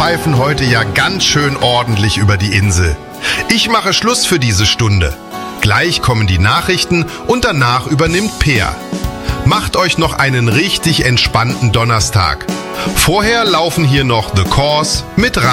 pfeifen heute ja ganz schön ordentlich über die Insel. Ich mache Schluss für diese Stunde. Gleich kommen die Nachrichten und danach übernimmt Peer. Macht euch noch einen richtig entspannten Donnerstag. Vorher laufen hier noch The Course mit